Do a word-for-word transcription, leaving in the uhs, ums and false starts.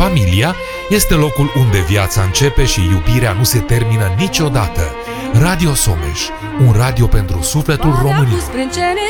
Familia este locul unde viața începe și iubirea nu se termină niciodată. Radio Someș, un radio pentru sufletul românilor.